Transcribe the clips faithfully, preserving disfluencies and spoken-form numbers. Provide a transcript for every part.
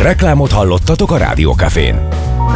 Reklámot hallottatok a Rádiókafén.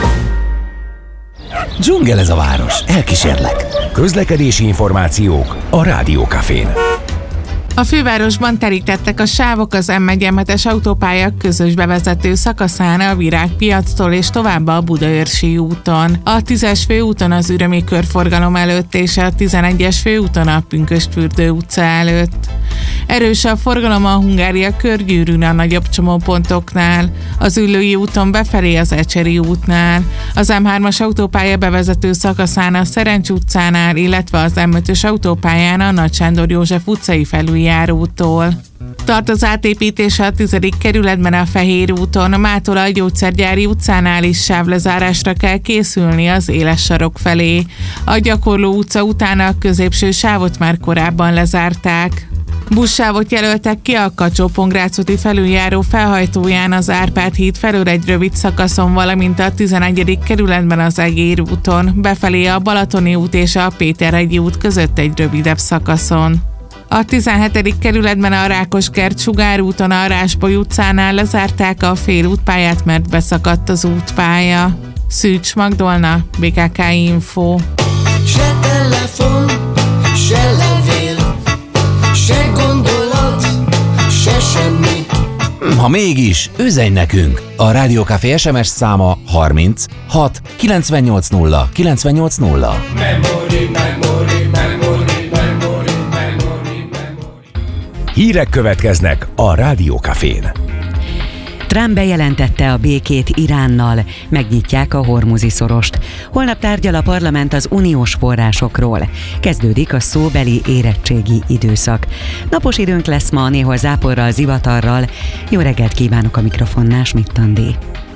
Dzsungel ez a város, elkísérlek. Közlekedési információk a Rádiókafén. A fővárosban terítettek a sávok az M egy M hetes autópálya közös bevezető szakaszán a Virágpiactól és tovább a Budaörsi úton. A tízes főúton az Ürömi körforgalom előtt és a tizenegyes főúton a Pünkösdfürdő utca előtt. Erős a forgalom a Hungária körgyűrűn a nagyobb csomópontoknál, az Üllői úton befelé az Ecseri útnál, az M hármas autópálya bevezető szakaszán a Szerencs utcánál, illetve az M ötös autópályán a Nagy Sándor József utcai felüljárótól. Tart az átépítés a tizedik kerületben a Fehér úton, mától a Gyógyszergyári utcánál is sávlezárásra kell készülni az Éles sarok felé. A Gyakorló utca után a középső sávot már korábban lezárták. Buszsávot jelöltek ki a Kacsó-Pongrácz úti felüljáró felhajtóján az Árpád híd felől egy rövid szakaszon, valamint a tizenegyedik kerületben az Egér úton, befelé a Balatoni út és a Péterhegyi út között egy rövidebb szakaszon. A tizenhetedik kerületben a Rákoskert Sugár úton a Rásboly utcánál lezárták a félútpályát, mert beszakadt az útpálya. Szűcs Magdolna, bé ká ká Info. Se telefon, se levél, se gondolat, se semmi. Ha mégis, üzenj nekünk! A Rádiókafé es em es száma harminc hat kilencvennyolc nulla kilencvennyolc nulla. Memory, memory, memory, memory, memory, memory. Hírek következnek a Rádiókafén. Trump bejelentette a békét Iránnal, megnyitják a Hormuzi szorost. Holnap tárgyal a parlament az uniós forrásokról. Kezdődik a szóbeli érettségi időszak. Napos időnk lesz ma, néhol záporral, zivatarral. Jó reggelt kívánok, a mikrofonnál Schmidt Andi.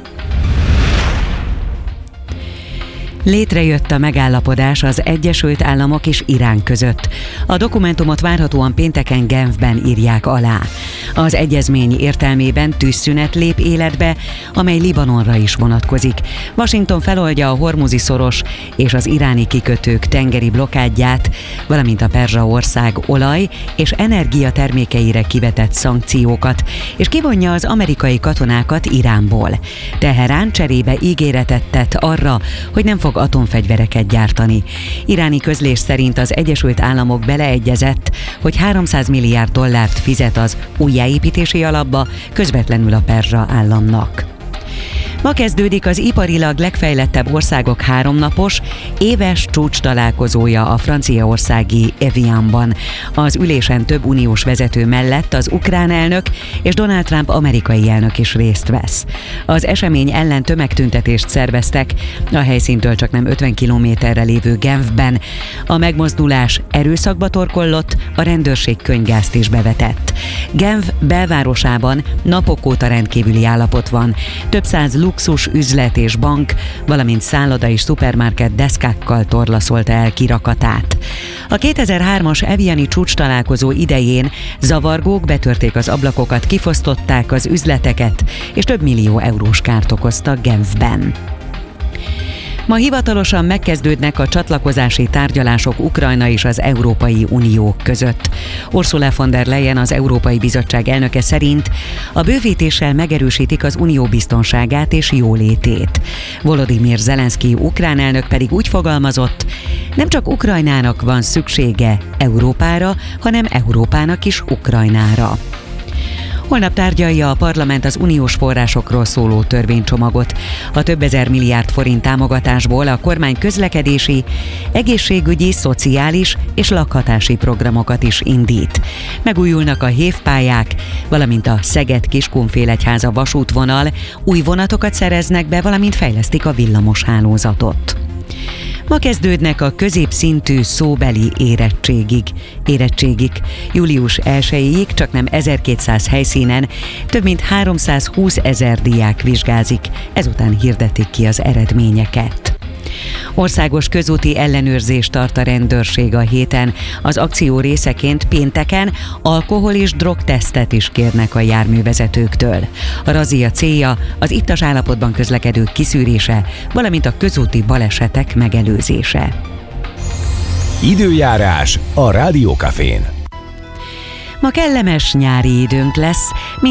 Létrejött a megállapodás az Egyesült Államok és Irán között. A dokumentumot várhatóan pénteken Genfben írják alá. Az egyezmény értelmében tűzszünet lép életbe, amely Libanonra is vonatkozik. Washington feloldja a Hormuzi szoros és az iráni kikötők tengeri blokádját, valamint a perzsa ország olaj- és energiatermékeire kivetett szankciókat, és kivonja az amerikai katonákat Iránból. Teherán cserébe ígéretet tett arra, hogy nem fog atomfegyvereket gyártani. Iráni közlés szerint az Egyesült Államok beleegyezett, hogy háromszáz milliárd dollárt fizet az újjáépítési alapba, közvetlenül a perzsa államnak. Ma kezdődik az iparilag legfejlettebb országok háromnapos, éves csúcs találkozója a franciaországi Evianban. Az ülésen több uniós vezető mellett az ukrán elnök és Donald Trump amerikai elnök is részt vesz. Az esemény ellen tömegtüntetést szerveztek, a helyszíntől csak nem ötven kilométerre lévő Genfben. A megmozdulás erőszakba torkollott, a rendőrség könyvgázt is bevetett. Genf belvárosában napok óta rendkívüli állapot van. Több száz luxus üzlet és bank, valamint szálloda és szupermarket deszkákkal torlaszolta el kirakatát. A kétezer-hármas eviani csúcs találkozó idején zavargók betörték az ablakokat, kifosztották az üzleteket, és több millió eurós kárt okoztak Genfben. Ma hivatalosan megkezdődnek a csatlakozási tárgyalások Ukrajna és az Európai Unió között. Ursula von der Leyen, az Európai Bizottság elnöke szerint a bővítéssel megerősítik az unió biztonságát és jólétét. Volodymyr Zelenszky ukrán elnök pedig úgy fogalmazott, nem csak Ukrajnának van szüksége Európára, hanem Európának is Ukrajnára. Holnap tárgyalja a parlament az uniós forrásokról szóló törvénycsomagot. A több ezer milliárd forint támogatásból a kormány közlekedési, egészségügyi, szociális és lakhatási programokat is indít. Megújulnak a hévpályák, valamint a Szeged-Kiskunfélegyháza vasútvonal, új vonatokat szereznek be, valamint fejlesztik a villamos hálózatot. Ma kezdődnek a középszintű szóbeli érettségig. érettségik. Július elsejéig csak nem ezerkétszáz helyszínen több mint háromszázhúszezer diák vizsgázik, ezután hirdetik ki az eredményeket. Országos közúti ellenőrzést tart a rendőrség a héten. Az akció részeként pénteken alkohol- és drogtesztet is kérnek a járművezetőktől. A razzia célja az ittas állapotban közlekedők kiszűrése, valamint a közúti balesetek megelőzése. Időjárás a Rádiókafén. Ma kellemes nyári időnk lesz,